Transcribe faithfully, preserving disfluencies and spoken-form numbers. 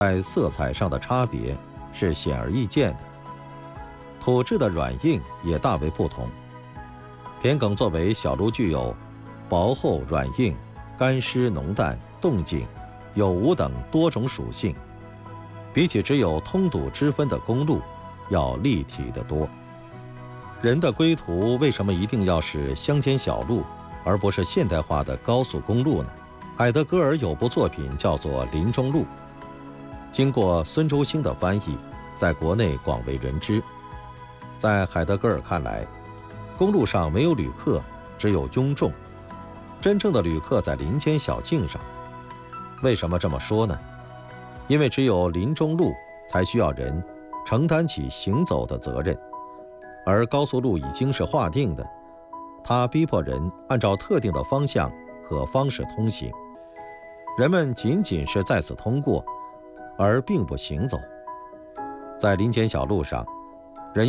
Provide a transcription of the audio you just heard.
在色彩上的差别是显而易见的。土质的软硬也大为不同。田埂作为小路，具有薄厚、软硬、干湿、浓淡、动静、有无等多种属性，比起只有通堵之分的公路，要立体得多。人的归途为什么一定要是乡间小路，而不是现代化的高速公路呢？海德格尔有部作品叫做《林中路》，经过孙周兴的翻译，在国内广为人知。在海德格尔看来，公路上没有旅客，只有庸众，真正的旅客在林间小径上。为什么这么说呢？因为只有林中路才需要人承担起行走的责任，而高速路已经是划定的，它逼迫人按照特定的方向和方式通行，人们仅仅是在此通过，而并不行走。在林间小路上，